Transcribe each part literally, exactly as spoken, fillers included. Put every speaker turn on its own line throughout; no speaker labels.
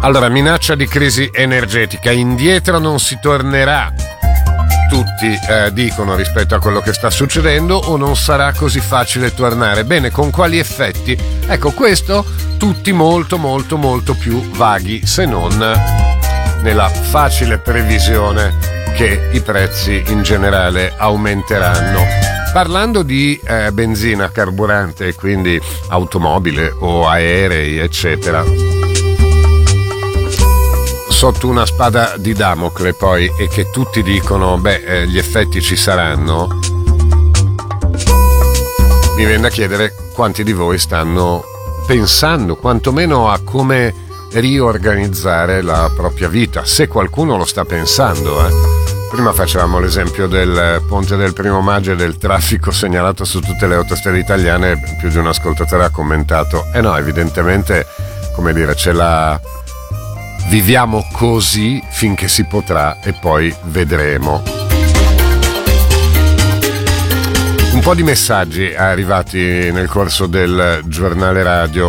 Allora, minaccia di crisi energetica, indietro non si tornerà, tutti eh, dicono, rispetto a quello che sta succedendo, o non sarà così facile tornare. Bene, con quali effetti? Ecco, questo tutti molto molto molto più vaghi, se non nella facile previsione che i prezzi in generale aumenteranno. Parlando di eh, benzina, carburante, quindi automobile o aerei, eccetera, sotto una spada di Damocle poi, e che tutti dicono beh eh, gli effetti ci saranno, mi viene da chiedere quanti di voi stanno pensando quantomeno a come riorganizzare la propria vita, se qualcuno lo sta pensando. eh. Prima facevamo l'esempio del ponte del primo maggio e del traffico segnalato su tutte le autostrade italiane. Più di un ascoltatore ha commentato eh no, evidentemente, come dire, c'è la viviamo così finché si potrà e poi vedremo. Un po' di messaggi arrivati nel corso del giornale radio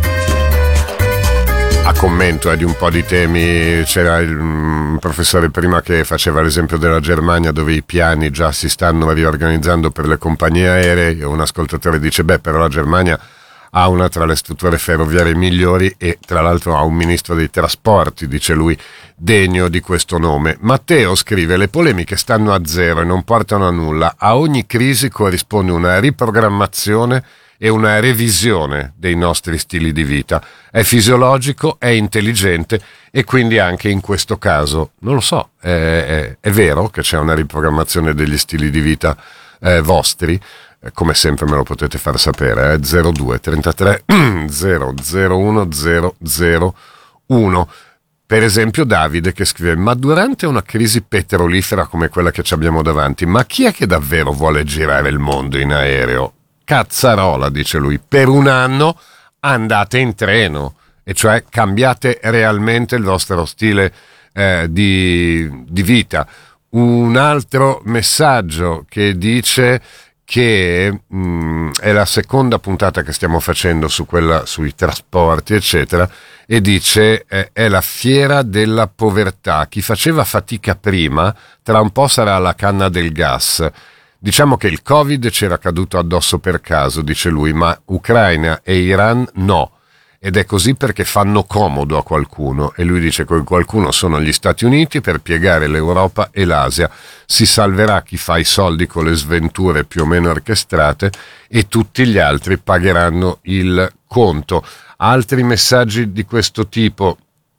a commento eh, di un po' di temi. C'era il um, professore prima che faceva l'esempio della Germania, dove i piani già si stanno riorganizzando per le compagnie aeree, e un ascoltatore dice beh, però la Germania ha una tra le strutture ferroviarie migliori e tra l'altro ha un ministro dei trasporti, dice lui, degno di questo nome. Matteo scrive: le polemiche stanno a zero e non portano a nulla. A ogni crisi corrisponde una riprogrammazione e una revisione dei nostri stili di vita. È fisiologico, è intelligente, e quindi anche in questo caso, non lo so, è, è, è vero che c'è una riprogrammazione degli stili di vita eh, vostri. Come sempre me lo potete far sapere, eh? zero due trentatré zero zero uno zero zero uno. Per esempio Davide che scrive: ma durante una crisi petrolifera come quella che ci abbiamo davanti, ma chi è che davvero vuole girare il mondo in aereo? Cazzarola, dice lui, per un anno andate in treno, e cioè cambiate realmente il vostro stile eh, di, di vita. Un altro messaggio che dice che mh, è la seconda puntata che stiamo facendo su quella sui trasporti, eccetera, e dice eh, è la fiera della povertà. Chi faceva fatica prima, tra un po' sarà alla canna del gas. Diciamo che il Covid c'era caduto addosso per caso, dice lui, ma Ucraina e Iran no. Ed è così perché fanno comodo a qualcuno, e lui dice che qualcuno sono gli Stati Uniti per piegare l'Europa e l'Asia. Si salverà chi fa i soldi con le sventure più o meno orchestrate, e tutti gli altri pagheranno il conto. Altri messaggi di questo tipo: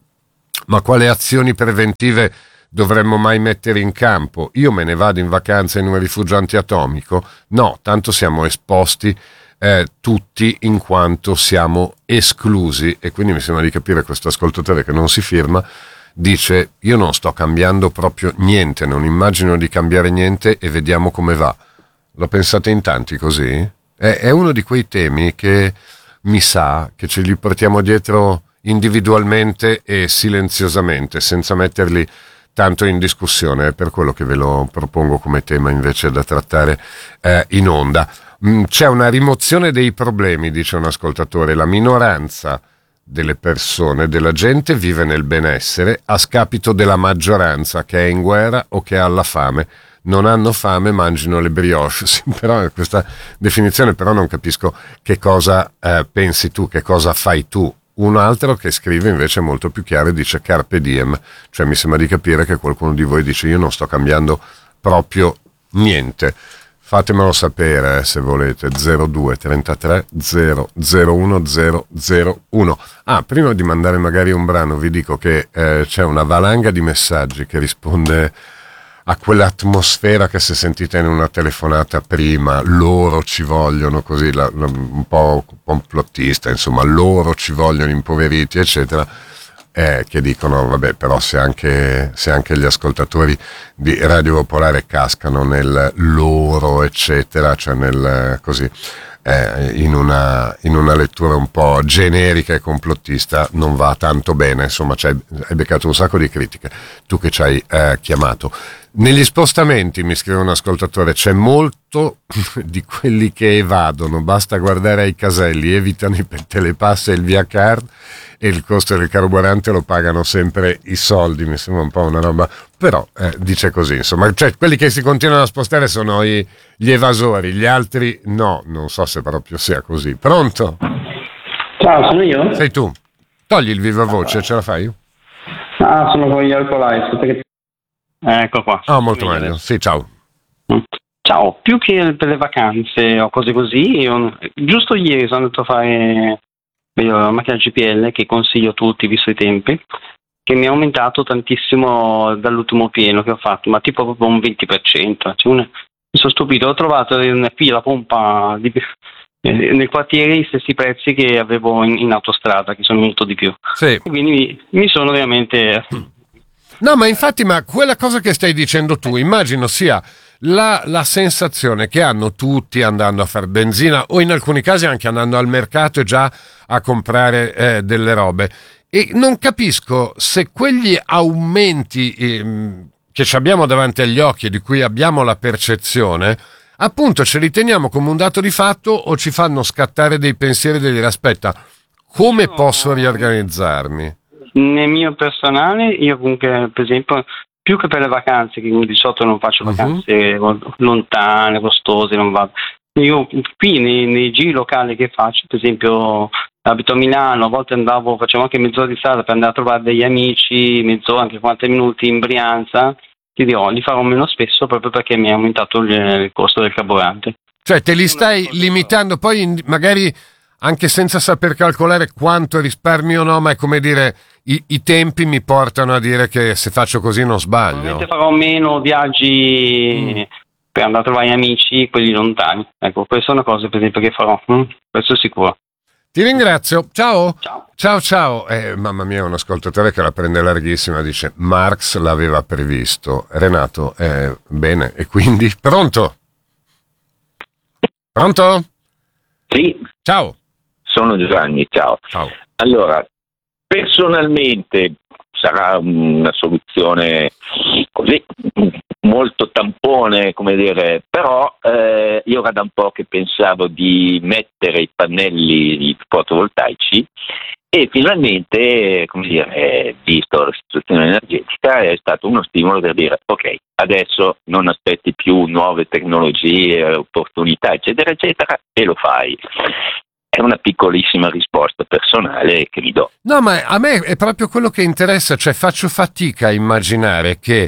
ma quale azioni preventive dovremmo mai mettere in campo? Io me ne vado in vacanza in un rifugio antiatomico? No, tanto siamo esposti Eh, tutti in quanto siamo esclusi. E quindi mi sembra di capire questo ascoltatore che non si firma dice: io non sto cambiando proprio niente, non immagino di cambiare niente e vediamo come va. Lo pensate in tanti così? È, è uno di quei temi che mi sa che ce li portiamo dietro individualmente e silenziosamente, senza metterli tanto in discussione. È per quello che ve lo propongo come tema invece da trattare eh, in onda. C'è una rimozione dei problemi, dice un ascoltatore. La minoranza delle persone, della gente, vive nel benessere a scapito della maggioranza che è in guerra o che ha la fame. Non hanno fame, mangino le brioche. Sì, però questa definizione però non capisco che cosa eh, pensi tu, che cosa fai tu. Un altro che scrive invece molto più chiaro e dice carpe diem, cioè mi sembra di capire che qualcuno di voi dice: io non sto cambiando proprio niente. Fatemelo sapere eh, se volete. Zero due trentatré zero zero uno zero zero uno. Ah, prima di mandare magari un brano vi dico che eh, c'è una valanga di messaggi che risponde a quell'atmosfera che si è sentita in una telefonata prima. Loro ci vogliono, così la, la, un po' complottista, insomma, loro ci vogliono impoveriti, eccetera. Eh, che dicono vabbè, però se anche, se anche gli ascoltatori di Radio Popolare cascano nel loro eccetera, cioè nel così eh, in una in una lettura un po' generica e complottista, non va tanto bene. Insomma, c'hai, hai beccato un sacco di critiche tu che ci hai eh, chiamato. Negli spostamenti, mi scrive un ascoltatore, c'è molto di quelli che evadono, basta guardare ai caselli, evitano i telepass e il via card e il costo del carburante lo pagano sempre i soldi, mi sembra un po' una roba, però eh, dice così, insomma, cioè quelli che si continuano a spostare sono i, gli evasori, gli altri no, non so se proprio sia così. Pronto?
Ciao, sono io?
Sei tu. Togli il viva voce, ce la fai?
Ah, sono con gli Alcolites. Perché... Ecco qua.
Ah, molto meglio. Sì, ciao.
Ciao, più che per le vacanze o cose così, io, giusto ieri sono andato a fare la macchina G P L, che consiglio a tutti visto i tempi, che mi ha aumentato tantissimo dall'ultimo pieno che ho fatto, ma tipo proprio un venti per cento. Cioè una, mi sono stupito, ho trovato qui la pompa di, eh, nel quartiere i stessi prezzi che avevo in, in autostrada, che sono molto di più.
Sì.
Quindi mi, mi sono veramente...
No, ma infatti, ma quella cosa che stai dicendo tu, immagino sia la, la sensazione che hanno tutti andando a fare benzina o in alcuni casi anche andando al mercato e già a comprare eh, delle robe. E non capisco se quegli aumenti ehm, che ci abbiamo davanti agli occhi e di cui abbiamo la percezione, appunto ce li teniamo come un dato di fatto o ci fanno scattare dei pensieri di dire aspetta, come posso riorganizzarmi?
Nel mio personale, io comunque, per esempio, più che per le vacanze, che di solito non faccio vacanze uh-huh. lontane, costose, non vado. Io qui nei, nei giri locali che faccio, per esempio, abito a Milano, a volte andavo, facevo anche mezz'ora di strada per andare a trovare degli amici, mezz'ora, anche quaranta minuti in Brianza, ti dirò, li farò meno spesso proprio perché mi è aumentato il, il costo del carburante.
Cioè te li stai limitando, poi magari anche senza saper calcolare quanto risparmio o no, ma è come dire... I, I tempi mi portano a dire che se faccio così non sbaglio.
Probabilmente farò meno viaggi mm. per andare a trovare amici, quelli lontani. Ecco, queste sono cose per esempio che farò, mm? questo è sicuro.
Ti ringrazio, ciao.
Ciao,
ciao. ciao. Eh, mamma mia, un ascoltatore che la prende larghissima, dice Marx l'aveva previsto. Renato, eh, bene, e quindi? Pronto? Pronto?
Sì.
Ciao.
Sono Giovanni, ciao.
Ciao.
Allora, personalmente sarà una soluzione così molto tampone, come dire, però eh, io era da un po' che pensavo di mettere i pannelli fotovoltaici e finalmente, come dire, visto la situazione energetica, è stato uno stimolo per dire ok, adesso non aspetti più nuove tecnologie, opportunità, eccetera, eccetera, e lo fai. È una piccolissima risposta personale che vi do.
No, ma a me è proprio quello che interessa, cioè faccio fatica a immaginare che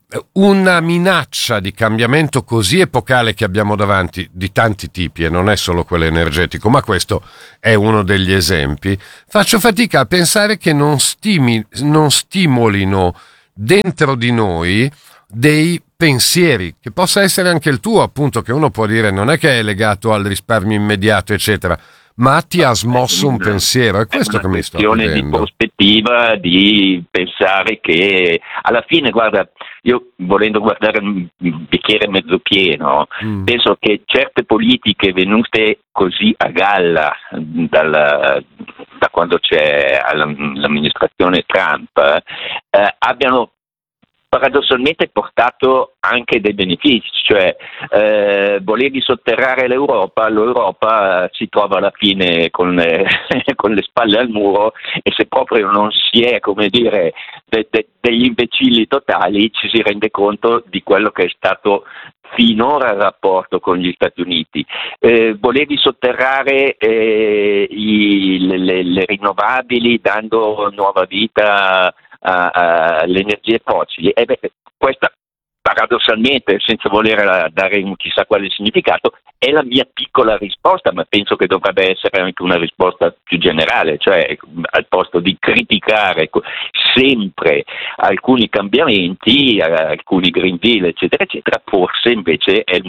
una minaccia di cambiamento così epocale che abbiamo davanti, di tanti tipi, e non è solo quello energetico, ma questo è uno degli esempi, faccio fatica a pensare che non, stimi, non stimolino dentro di noi dei pensieri, che possa essere anche il tuo, appunto, che uno può dire non è che è legato al risparmio immediato, eccetera, ma ti ha smosso un pensiero, è questo che mi sto chiedendo. È una
questione di prospettiva, di pensare che alla fine, guarda, io volendo guardare il bicchiere mezzo pieno, mm. penso che certe politiche venute così a galla dal, da quando c'è l'amministrazione Trump eh, abbiano paradossalmente portato anche dei benefici, cioè eh, volevi sotterrare l'Europa, l'Europa si trova alla fine con, eh, con le spalle al muro e se proprio non si è, come dire, de, de, degli imbecilli totali, ci si rende conto di quello che è stato finora il rapporto con gli Stati Uniti. Eh, volevi sotterrare eh, i, le, le, le rinnovabili dando nuova vita alle energie fossili e beh, questa paradossalmente, senza voler dare un chissà quale significato, è la mia piccola risposta, ma penso che dovrebbe essere anche una risposta più generale, cioè al posto di criticare sempre alcuni cambiamenti, alcuni Green Deal, eccetera, eccetera, forse invece è,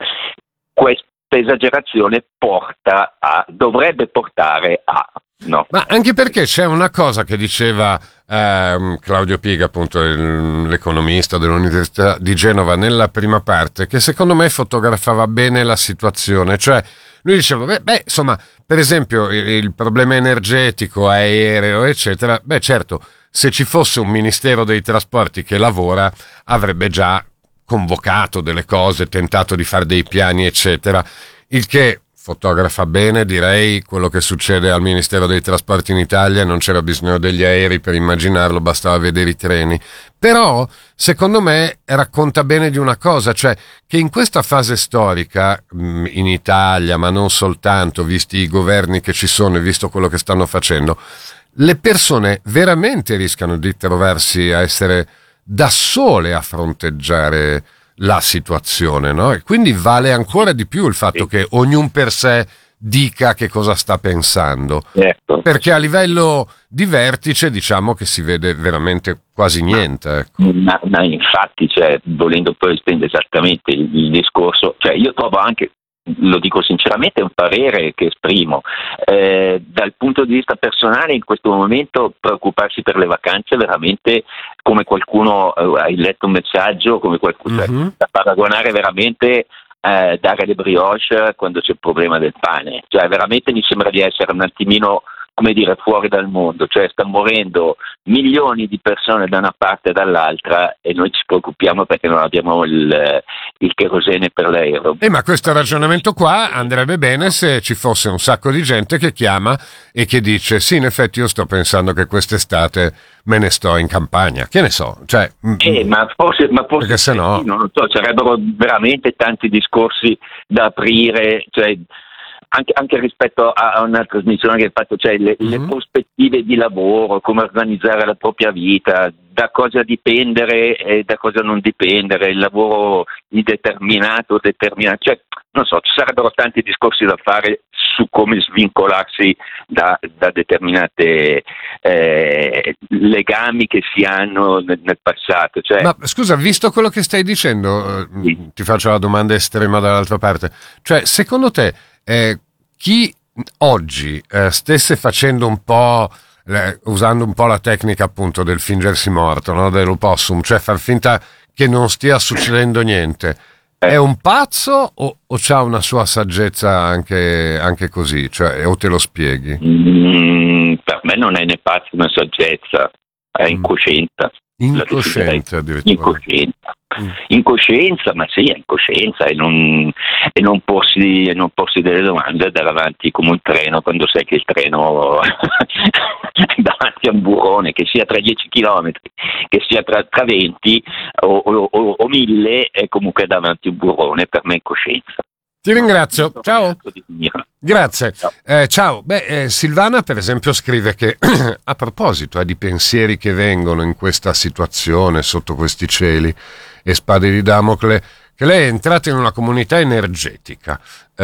questa esagerazione porta a, dovrebbe portare a no.
Ma anche perché c'è una cosa che diceva ehm, Claudio Piga, appunto il, l'economista dell'Università di Genova nella prima parte, che secondo me fotografava bene la situazione, cioè lui diceva beh, beh insomma per esempio il, il problema energetico, aereo eccetera, beh certo se ci fosse un ministero dei trasporti che lavora avrebbe già convocato delle cose, tentato di fare dei piani eccetera, il che fotografa bene, direi, quello che succede al Ministero dei Trasporti in Italia. Non c'era bisogno degli aerei per immaginarlo, bastava vedere i treni. Però, secondo me, racconta bene di una cosa, cioè che in questa fase storica, in Italia, ma non soltanto, visti i governi che ci sono e visto quello che stanno facendo, le persone veramente rischiano di trovarsi a essere da sole a fronteggiare la situazione, no? E quindi vale ancora di più il fatto sì. che ognuno per sé dica che cosa sta pensando,
certo.
perché a livello di vertice diciamo che si vede veramente quasi niente. Ecco.
Ma, ma infatti, cioè, volendo poi estendere esattamente il, il discorso, cioè io trovo anche, lo dico sinceramente, è un parere che esprimo, eh, dal punto di vista personale in questo momento preoccuparsi per le vacanze veramente, come qualcuno, eh, hai letto un messaggio, come qualcuno, mm-hmm. cioè, da paragonare veramente eh, dare le brioche quando c'è il problema del pane, cioè veramente mi sembra di essere un attimino, come dire, fuori dal mondo, cioè stanno morendo milioni di persone da una parte e dall'altra e noi ci preoccupiamo perché non abbiamo il, il cherosene per l'aereo.
Eh, ma questo ragionamento qua andrebbe bene se ci fosse un sacco di gente che chiama e che dice sì, in effetti io sto pensando che quest'estate me ne sto in campagna, che ne so, cioè
eh, ma forse, ma forse
perché se no
sì, non lo so, sarebbero veramente tanti discorsi da aprire, cioè Anche, anche rispetto a una trasmissione che hai fatto, cioè le, mm-hmm. le prospettive di lavoro, come organizzare la propria vita, da cosa dipendere e da cosa non dipendere, il lavoro indeterminato, determinato, cioè non so, ci sarebbero tanti discorsi da fare su come svincolarsi da, da determinate eh, legami che si hanno nel, nel passato. Cioè,
ma scusa, visto quello che stai dicendo, sì. ti faccio la domanda estrema dall'altra parte, cioè secondo te Eh, chi oggi eh, stesse facendo un po', eh, usando un po' la tecnica appunto del fingersi morto, no? Dell'opossum, cioè far finta che non stia succedendo niente, eh. è un pazzo o, o c'ha una sua saggezza anche, anche così, cioè, o te lo spieghi?
Mm, per me non è né pazzo né saggezza, è incoscienza.
Incoscienza addirittura.
Incoscienza. Mm. Incoscienza, ma sì, è incoscienza e non, e non porsi, e non porsi delle domande, andare avanti come un treno quando sai che il treno davanti a un burrone, che sia tra dieci chilometri, che sia tra, tra venti o, o, o, o mille, è comunque davanti a un burrone, per me è incoscienza.
Ti ringrazio, ciao. Grazie. Ciao. Eh, ciao. Beh, eh, Silvana per esempio scrive che a proposito eh, di pensieri che vengono in questa situazione, sotto questi cieli e spade di Damocle, che lei è entrata in una comunità energetica.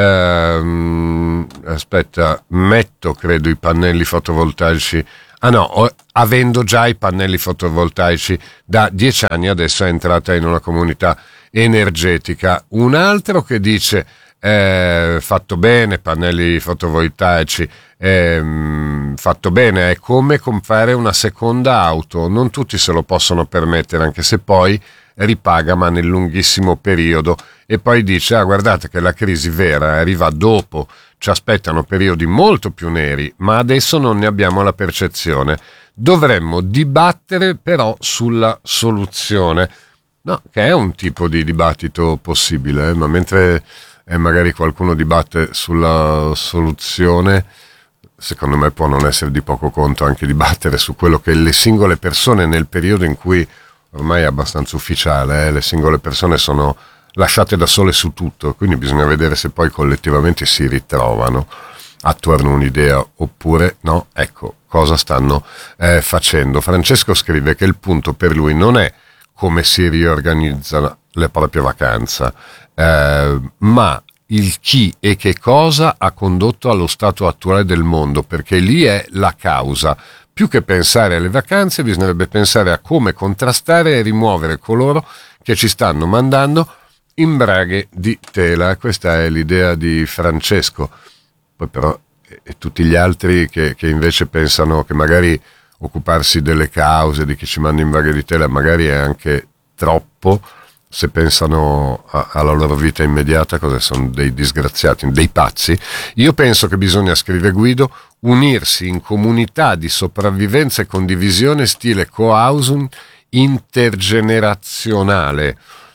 Ehm, aspetta, metto credo i pannelli fotovoltaici. Ah no, ho, avendo già i pannelli fotovoltaici da dieci anni, adesso è entrata in una comunità energetica. Un altro che dice Eh, fatto bene, pannelli fotovoltaici, eh, fatto bene, è come comprare una seconda auto, non tutti se lo possono permettere, anche se poi ripaga ma nel lunghissimo periodo. E poi dice ah guardate che la crisi vera arriva dopo, ci aspettano periodi molto più neri, ma adesso non ne abbiamo la percezione, dovremmo dibattere però sulla soluzione. No, che è un tipo di dibattito possibile, eh? Ma mentre e magari qualcuno dibatte sulla soluzione, secondo me può non essere di poco conto anche dibattere su quello che le singole persone nel periodo in cui ormai è abbastanza ufficiale, eh, le singole persone sono lasciate da sole su tutto, quindi bisogna vedere se poi collettivamente si ritrovano attorno a un'idea oppure no. Ecco, cosa stanno eh, facendo. Francesco scrive che il punto per lui non è come si riorganizza la propria vacanza, eh, ma il chi e che cosa ha condotto allo stato attuale del mondo, perché lì è la causa. Più che pensare alle vacanze bisognerebbe pensare a come contrastare e rimuovere coloro che ci stanno mandando in braghe di tela. Questa è l'idea di Francesco. Poi però e tutti gli altri che, che invece pensano che magari occuparsi delle cause di chi ci manda in braghe di tela magari è anche troppo, se pensano a, alla loro vita immediata, cosa sono dei disgraziati, dei pazzi. Io penso che bisogna, scrive Guido, unirsi in comunità di sopravvivenza e condivisione stile co-housing intergenerazionale.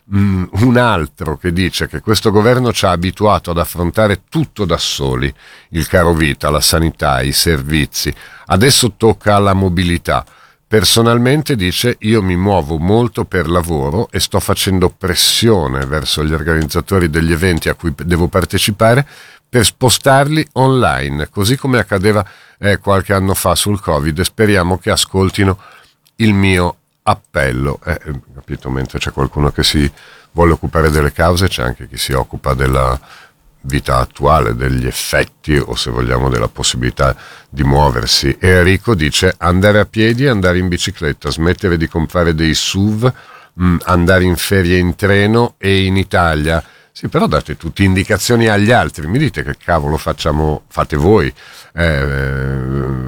Mm, un altro che dice che questo governo ci ha abituato ad affrontare tutto da soli, il caro vita, la sanità, i servizi, adesso tocca alla mobilità. Personalmente, dice, io mi muovo molto per lavoro e sto facendo pressione verso gli organizzatori degli eventi a cui devo partecipare per spostarli online, così come accadeva eh, qualche anno fa sul Covid. Speriamo che ascoltino il mio appello. Eh, capito, mentre c'è qualcuno che si vuole occupare delle cause, c'è anche chi si occupa della vita attuale, degli effetti o, se vogliamo, della possibilità di muoversi. E Enrico dice: andare a piedi, andare in bicicletta, smettere di comprare dei S U V, mh, andare in ferie in treno e in Italia. Sì, però date tutte indicazioni agli altri, mi dite che cavolo facciamo, fate voi, eh,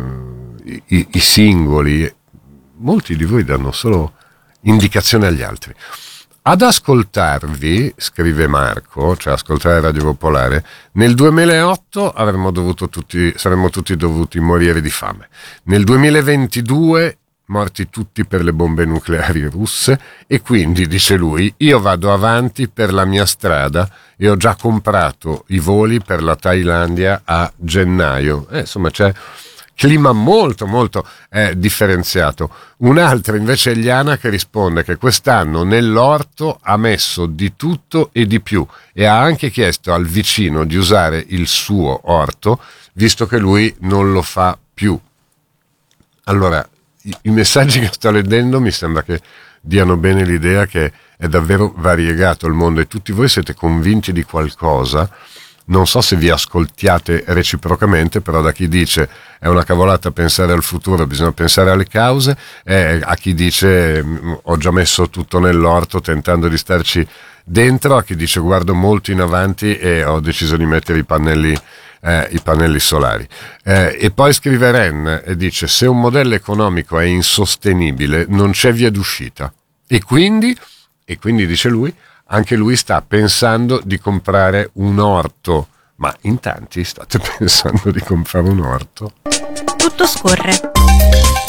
i, i singoli. Molti di voi danno solo indicazioni agli altri. Ad ascoltarvi, scrive Marco, cioè ascoltare Radio Popolare, nel duemilaotto avremmo dovuto tutti, saremmo tutti dovuti morire di fame. Nel duemilaventidue morti tutti per le bombe nucleari russe, e quindi, dice lui, io vado avanti per la mia strada e ho già comprato i voli per la Thailandia a gennaio. Eh, insomma, c'è clima molto molto eh, differenziato. Un'altra invece è Eliana, che risponde che quest'anno nell'orto ha messo di tutto e di più e ha anche chiesto al vicino di usare il suo orto, visto che lui non lo fa più. Allora, i, i messaggi che sto leggendo mi sembra che diano bene l'idea che è davvero variegato il mondo e tutti voi siete convinti di qualcosa. Non so se vi ascoltiate reciprocamente, però da chi dice è una cavolata pensare al futuro, bisogna pensare alle cause, e a chi dice ho già messo tutto nell'orto tentando di starci dentro, a chi dice guardo molto in avanti e ho deciso di mettere i pannelli, eh, i pannelli solari. Eh, e poi scrive Ren e dice: se un modello economico è insostenibile non c'è via d'uscita. E quindi, e quindi dice lui, anche lui sta pensando di comprare un orto. Ma in tanti state pensando di comprare un orto?
Tutto scorre.